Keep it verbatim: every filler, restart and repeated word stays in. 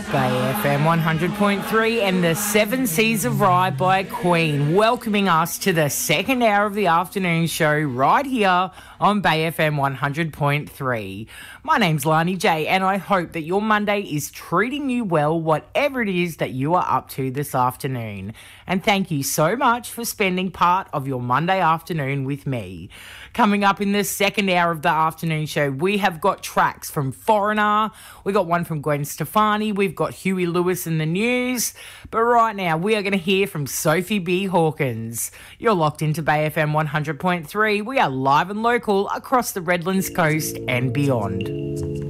Bay F M one hundred point three and the Seven Seas of Rye by Queen, welcoming us to the second hour of the afternoon show right here on Bay F M one hundred point three. My name's Lani J, and I hope that your Monday is treating you well, whatever it is that you are up to this afternoon. And thank you so much for spending part of your Monday afternoon with me. Coming up in the second hour of the afternoon show, we have got tracks from Foreigner, we got one from Gwen Stefani, we've got Huey Lewis in the news, but right now we are going to hear from Sophie B. Hawkins. You're locked into Bay F M one hundred point three. We are live and local across the Redlands coast and beyond.